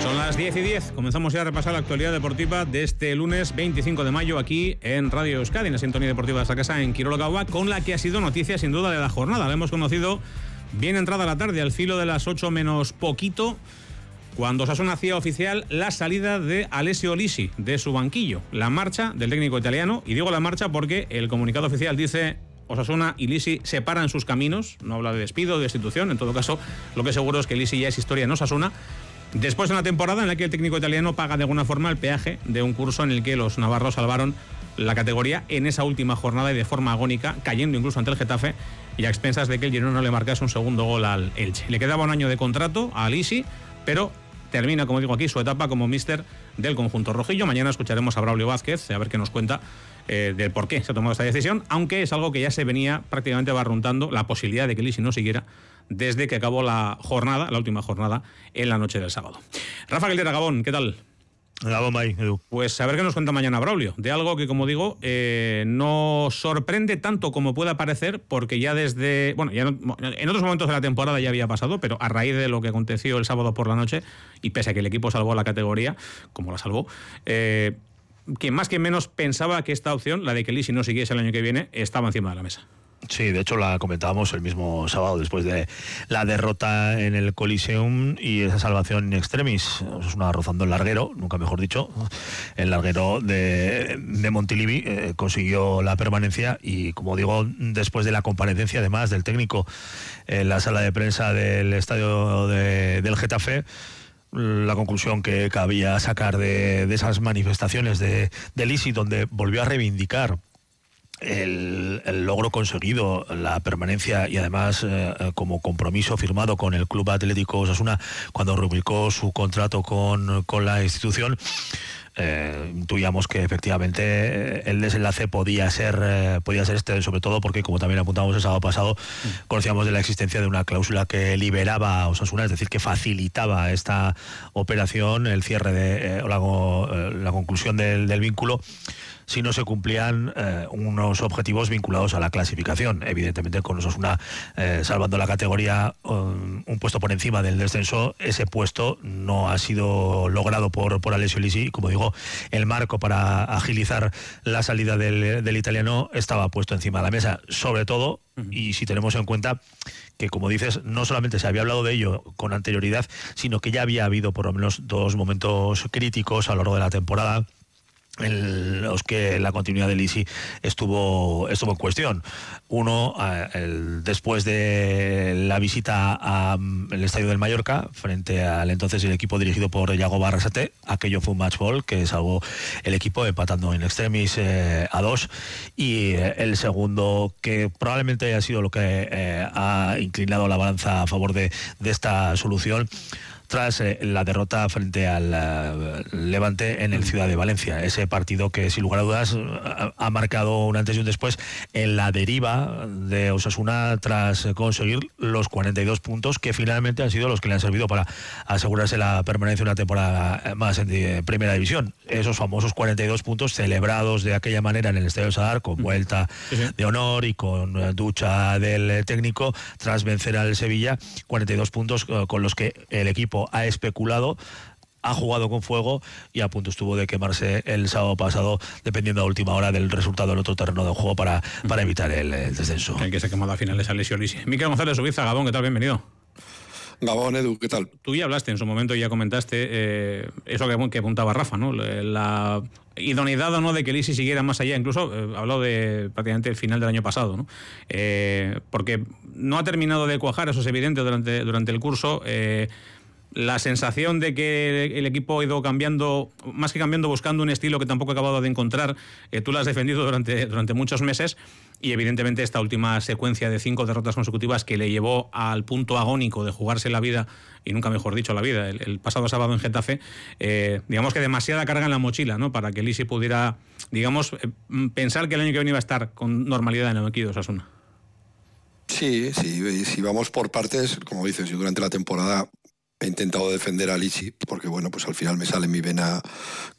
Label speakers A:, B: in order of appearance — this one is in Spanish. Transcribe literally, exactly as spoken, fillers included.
A: Son las diez y diez. Comenzamos ya a repasar la actualidad deportiva de este lunes veinticinco de mayo aquí en Radio Euskadi, en la sintonía deportiva de esta casa en Kirol Gaua, con la que ha sido noticia sin duda de la jornada. La hemos conocido bien entrada la tarde, al filo de las ocho menos poquito, cuando Osasuna hacía oficial la salida de Alessio Lisi de su banquillo, la marcha del técnico italiano. Y digo la marcha porque el comunicado oficial dice: Osasuna y Lisi separan sus caminos. No habla de despido, de destitución. En todo caso, lo que seguro es que Lisi ya es historia en Osasuna, después de una temporada en la que el técnico italiano paga de alguna forma el peaje de un curso en el que los navarros salvaron la categoría en esa última jornada y de forma agónica, cayendo incluso ante el Getafe y a expensas de que el Girona no le marcase un segundo gol al Elche. Le quedaba un año de contrato a Lisi, pero termina, como digo aquí, su etapa como míster del conjunto rojillo. Mañana escucharemos a Braulio Vázquez, a ver qué nos cuenta eh, del por qué se ha tomado esta decisión, aunque es algo que ya se venía prácticamente barruntando, la posibilidad de que Lisi no siguiera desde que acabó la jornada, la última jornada, en la noche del sábado. Rafa Guilera, Gabón, ¿qué tal?
B: Gabón, ahí, Edu.
A: Pues a ver qué nos cuenta mañana Braulio, de algo que, como digo, eh, no sorprende tanto como pueda parecer, porque ya desde, bueno, ya no, en otros momentos de la temporada ya había pasado, pero a raíz de lo que aconteció el sábado por la noche, y pese a que el equipo salvó la categoría, como la salvó, eh, quien más que menos pensaba que esta opción, la de que Lisi no siguiese el año que viene, estaba encima de la mesa.
B: Sí, de hecho la comentábamos el mismo sábado después de la derrota en el Coliseum y esa salvación in extremis. Es una rozando el larguero, nunca mejor dicho. El larguero de, de Montilivi eh, consiguió la permanencia y, como digo, después de la comparecencia además del técnico en la sala de prensa del estadio de, del Getafe, la conclusión que cabía sacar de, de esas manifestaciones de, de Lisi, donde volvió a reivindicar El, el logro conseguido, la permanencia y además eh, como compromiso firmado con el Club Atlético Osasuna cuando rubricó su contrato con, con la institución. Eh, intuíamos que efectivamente eh, el desenlace podía ser eh, podía ser este, sobre todo porque, como también apuntamos el sábado pasado, mm. conocíamos de la existencia de una cláusula que liberaba a Osasuna, es decir, que facilitaba esta operación, el cierre de eh, la, eh, la conclusión del, del vínculo, si no se cumplían eh, unos objetivos vinculados a la clasificación. Evidentemente, con Osasuna eh, salvando la categoría, um, un puesto por encima del descenso, ese puesto no ha sido logrado por, por Alessio Lisi. Como digo, el marco para agilizar la salida del, del italiano estaba puesto encima de la mesa, sobre todo, uh-huh. y si tenemos en cuenta que, como dices, no solamente se había hablado de ello con anterioridad, sino que ya había habido por lo menos dos momentos críticos a lo largo de la temporada en los que la continuidad de Lisi estuvo estuvo en cuestión. Uno, el, después de la visita al estadio del Mallorca frente al entonces el equipo dirigido por Yago Barrasate, aquello fue un match ball que salvó el equipo empatando in extremis eh, a dos, y eh, el segundo, que probablemente haya sido lo que eh, ha inclinado la balanza a favor de, de esta solución, tras eh, la derrota frente al uh, Levante en el Ciudad de Valencia. Ese partido que, sin lugar a dudas, ha, ha marcado un antes y un después en la deriva de Osasuna tras conseguir los cuarenta y dos puntos que finalmente han sido los que le han servido para asegurarse la permanencia una temporada más en de, Primera División. Esos famosos cuarenta y dos puntos celebrados de aquella manera en el Estadio Sadar, con vuelta sí, sí. de honor y con ducha del técnico, tras vencer al Sevilla. cuarenta y dos puntos uh, con los que el equipo ha especulado, ha jugado con fuego y a punto estuvo de quemarse el sábado pasado, dependiendo a última hora del resultado en otro terreno de juego para, para evitar el, el descenso.
A: El que se ha quemado a finales, Alessio Lisi. Miquel González Ubiza, Gabón, ¿qué tal? Bienvenido.
C: Gabón, Edu, ¿qué tal?
A: Tú ya hablaste en su momento y ya comentaste eh, eso que, que apuntaba Rafa, ¿no? La idoneidad o no de que Lisi siguiera más allá, incluso eh, hablado de prácticamente el final del año pasado, ¿no? Eh, porque no ha terminado de cuajar, eso es evidente durante, durante el curso. Eh, La sensación de que el equipo ha ido cambiando, más que cambiando, buscando un estilo que tampoco ha acabado de encontrar, eh, tú lo has defendido durante, durante muchos meses, y evidentemente esta última secuencia de cinco derrotas consecutivas que le llevó al punto agónico de jugarse la vida, y nunca mejor dicho la vida, el, el pasado sábado en Getafe, eh, digamos que demasiada carga en la mochila, ¿no? Para que Lisi pudiera, digamos, eh, pensar que el año que viene iba a estar con normalidad en el banquillo de Osasuna.
C: Sí, sí, si vamos por partes, como dices, yo durante la temporada he intentado defender a Lisi porque, bueno, pues al final me sale mi vena